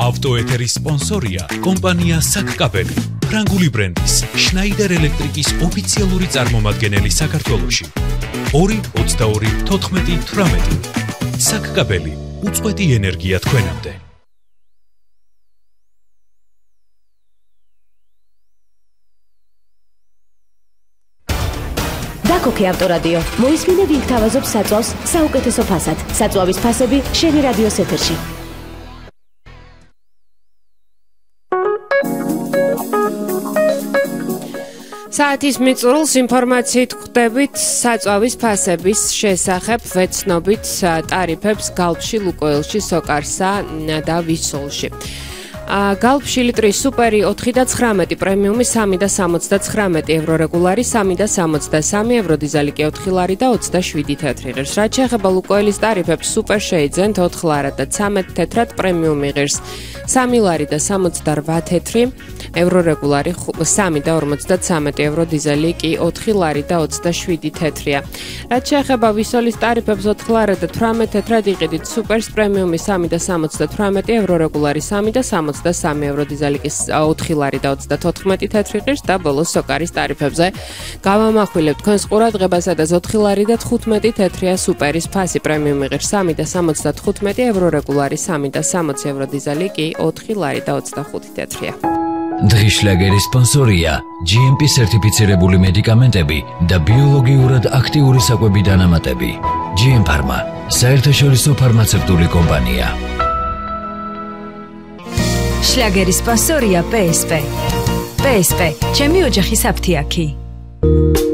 ავტოეთერის სპონსორია კომპანია საკკაბელი, ფრანგული ბრენდის შნაიდერ ელექტრიკის ოფიციალური წარმომადგენელი საქართველოში. 2-22-14-18 საკკაბელი, უწყვეტი ენერგია თქვენამდე. დაკოქე ავტორადიო. მოისმინე ვინ გთავაზობს საწვავს საუკეთესო ფასად. საწვავის ფასები შენი რადიოს ეთერში. საათის მიწურულს ინფორმაციით გვხვდებით საწვავის ფასების შესახებ, ვეცნობით ტარიფებს გალფში, ლუკოილში, სოკარსა და ვისოლში. გალფში ლიტრი სუპერი 4.19, პრემიუმი 3.79 евро, რეგულარი 3.63 евро, დიზელი კი 4 ლარი და 27 თეთრი ღირს. რაც შეეხება ლუკოილის ტარიფებს, სუპერ შეიძენთ 4 ლარად და 13 თეთრად, პრემიუმი ღირს 3 ლარი და 68 თეთრი евро, რეგულარი 3.53 евро, დიზელი კი 4 ლარი და 27 თეთრია. რაც შეეხება ვისოლის ტარიფებს, 4 ლარად და 18 თეთრად იყიდით სუპერს, პრემიუმი 3.78 евро, რეგულარი 3.63 евро, დიზელი კი 4 ლარი და 34 თეთრი ღირს და ბოლოს სოკარის ტარიფებზე გავამახვილებთ თქვენს ყურადღებასა და 4 ლარი და 15 თეთრია სუპერის ფასი, პრემიუმი ღირს 3.75 евро, რეგულარი 3.60 евро, დიზელი კი 4 ლარი და 25 თეთრია. დღის შლაგერის სპონსორია GMP სერტიფიცირებული მედიკამენტები და ბიოლოგიურად აქტიური საკვები დანამატები. GM Pharma, საერთაშორისო ფარმაცევტული კომპანია. შლაგერის სპონსორია PSP. PSP, ჩემი ოჯახის აფთიაქი.